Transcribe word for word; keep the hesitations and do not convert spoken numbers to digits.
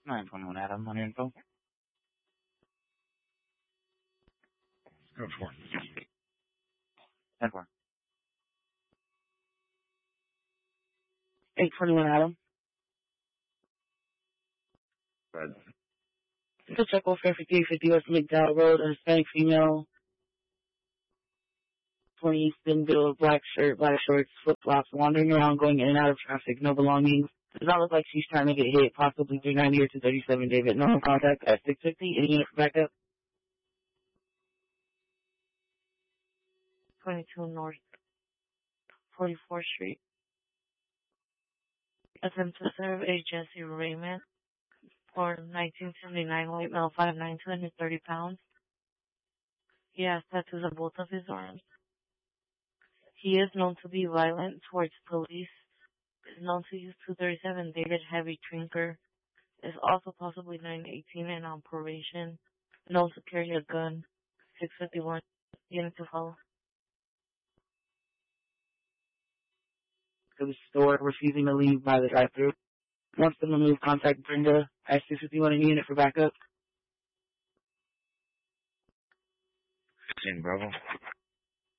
nine twenty-one Adam, on your info. Go for it. ten four. eight twenty-one Adam. Good. Still check welfare fifty-eight fifty West McDowell Road, a Hispanic female, twenty, thin build, black shirt, black shorts, flip-flops, wandering around, going in and out of traffic, no belongings. Does not look like she's trying to get hit, possibly three ninety or two thirty-seven David. No contact at six fifty. Any unit for backup? twenty-two North forty-fourth Street. Attempt to serve a Jesse Raymond for nineteen seventy-nine, white male, five nine, two hundred thirty pounds. He has tattoos on both of his arms. He is known to be violent towards police. Is known to use two thirty-seven David heavy drinker. Is also possibly nine eighteen and on probation. Known to carry a gun. six fifty-one. Unit to follow. To the store, refusing to leave by the drive-thru. Wants them to move, contact Brenda at six fifty-one. Any unit for backup? fifteen Bravo.